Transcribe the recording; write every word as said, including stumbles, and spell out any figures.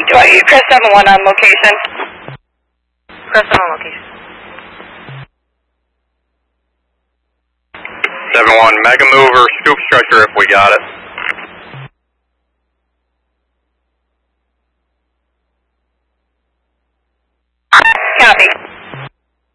Do I use Chris seven one on location? Chris seven on location. seven one, mega mover, scoop structure if we got it.